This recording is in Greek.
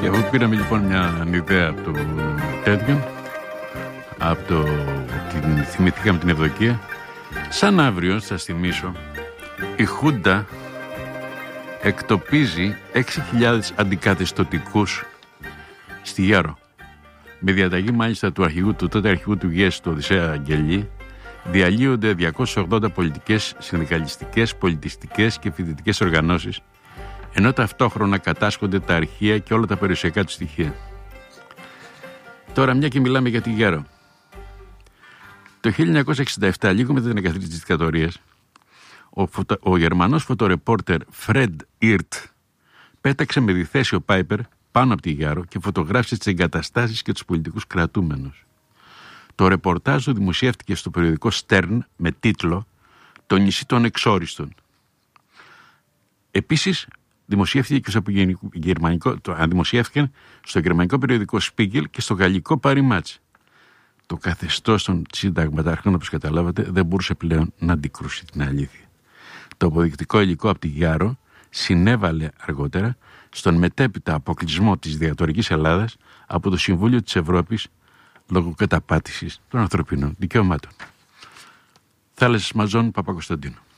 Και εγώ πήραμε λοιπόν μια ιδέα από το τέτοιο, θυμηθήκαμε την Ευδοκία. Σαν αύριο, σας θυμίσω, η Χούντα εκτοπίζει 6.000 αντικαθεστωτικούς στη Γέρο. Με διαταγή μάλιστα του τότε αρχηγού του ΓΕΣ, του Οδυσσέα Αγγελή, διαλύονται 280 πολιτικές, συνδικαλιστικές, πολιτιστικές και φοιτητικές οργανώσεις, ενώ ταυτόχρονα κατάσχονται τα αρχεία και όλα τα περιουσιακά του στοιχεία. Τώρα, μια και μιλάμε για τη Γέρο. Το 1967, λίγο μετά την εγκαθίδρυση της δικτατορίας, ο Γερμανός φωτορεπόρτερ Φρεντ Ιρτ πέταξε με διθέσιο Πάιπερ πάνω από τη Γέρο και φωτογράφησε τις εγκαταστάσεις και τους πολιτικούς κρατούμενους. Το ρεπορτάζ του δημοσιεύτηκε στο περιοδικό Στέρν με τίτλο «Το νησί των εξόριστων». Επίσης, δημοσιεύτηκε στο γερμανικό περιοδικό Spiegel και στο γαλλικό Paris Match. Το καθεστώς των συνταγματάρχων, όπως καταλάβατε, δεν μπορούσε πλέον να αντικρούσει την αλήθεια. Το αποδεικτικό υλικό από τη Γέρο συνέβαλε αργότερα στον μετέπειτα αποκλεισμό της δικτατορικής Ελλάδας από το Συμβούλιο της Ευρώπης λόγω καταπάτησης των ανθρωπίνων δικαιωμάτων. Θάλασσας Μαζών, Παπακοσταντίνου.